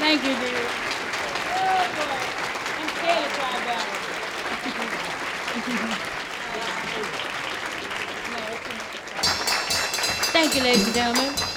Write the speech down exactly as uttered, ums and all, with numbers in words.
Thank you, dear. Oh, boy. I'm scared to try balance. Thank you, ladies and gentlemen.